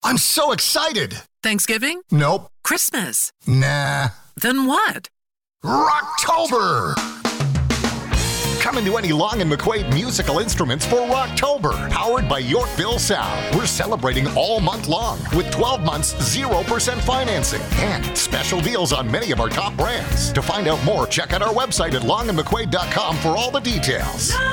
I'm so excited. Thanksgiving? Nope. Christmas? Nah. Then what? Rocktober! Come into any Long and McQuaid musical instruments for Rocktober, powered by Yorkville Sound. We're celebrating all month long with 12 months 0% financing and special deals on many of our top brands. To find out more, check out our website at longandmcquaid.com for all the details.